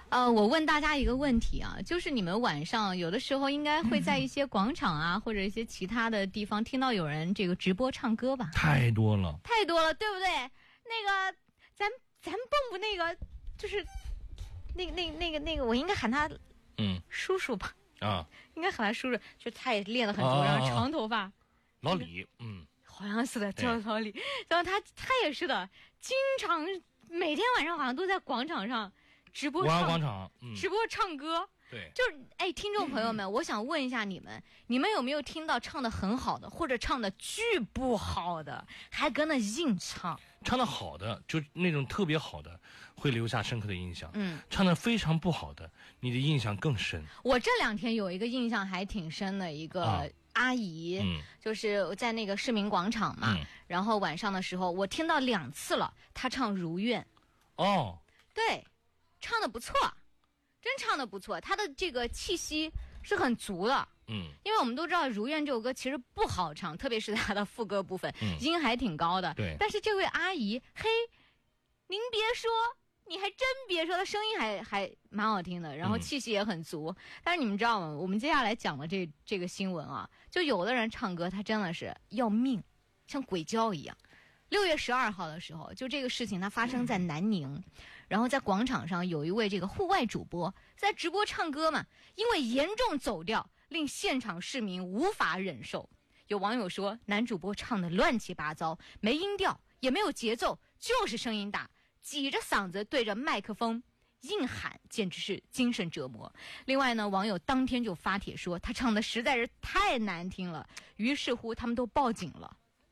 我问大家一个问题啊，就是你们晚上有的时候应该会在一些广场啊，或者一些其他的地方听到有人这个直播唱歌吧？ 太多了， 对不对？那个，咱蹦不那个，就是那个，我应该喊他叔叔吧？啊，应该喊他叔叔，就他也练得很多，然后长头发， 老李， 好像是的，叫老李。然后他也是的，经常每天晚上好像都在广场上直播直播唱歌。 对， 就是听众朋友们，我想问一下你们有没有听到唱得很好的，或者唱得巨不好的，还跟那硬唱？ 唱得好的，就那种特别好的，会留下深刻的印象。唱得非常不好的，你的印象更深。 我这2天有一个印象还挺深的一个阿姨，就是在那个市民广场嘛，然后晚上的时候，我听到2次了，她唱《如愿》。 哦， 对，唱得不错。真唱得不错，他的这个气息是很足的。因为我们都知道《如愿》这首歌其实不好唱，特别是他的副歌部分，音还挺高的。 对， 但是这位阿姨，嘿，您别说，你还真别说，她声音还蛮好听的，然后气息也很足。但是你们知道吗？我们接下来讲的这个新闻啊，就有的人唱歌他真的是要命，像鬼叫一样。6月12号的时候，就这个事情它发生在南宁，然后在广场上有一位这个户外主播在直播唱歌嘛，因为严重走调，令现场市民无法忍受。有网友说，男主播唱的乱七八糟，没音调，也没有节奏，就是声音大，挤着嗓子对着麦克风硬喊，简直是精神折磨。另外呢，网友当天就发帖说他唱的实在是太难听了，于是乎他们都报警了。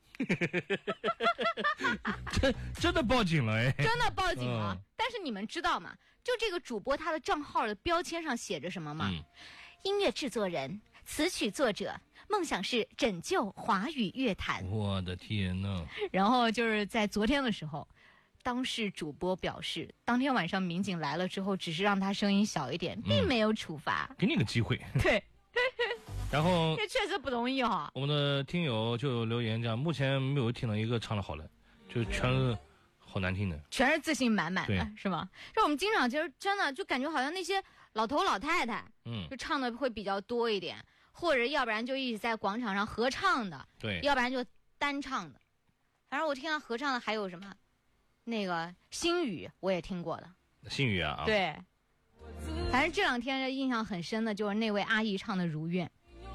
真的报警了真的报警了。但是你们知道吗？就这个主播他的账号的标签上写着什么吗？音乐制作人，词曲作者，梦想是拯救华语乐坛。 我的天哪！ 然后就是在昨天的时候，当事主播表示，当天晚上民警来了之后，只是让他声音小一点，并没有处罚， 给你个机会。 对。 然后这确实不容易哈。 我们的听友就留言讲，目前没有听到一个唱得好的，就全是好难听的， 全是自信满满的，是吗？就我们经常其实真的就感觉好像那些老头老太太，就唱的会比较多一点，或者要不然就一直在广场上合唱的， 对， 要不然就单唱的。反正我听到合唱的还有什么，那个心语我也听过的， 心语啊， 对。反正这2天印象很深的就是那位阿姨唱的《如愿》。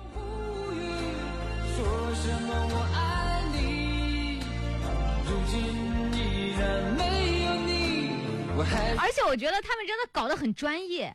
说什么我爱你，如今依然没有你，而且我觉得他们真的搞得很专业，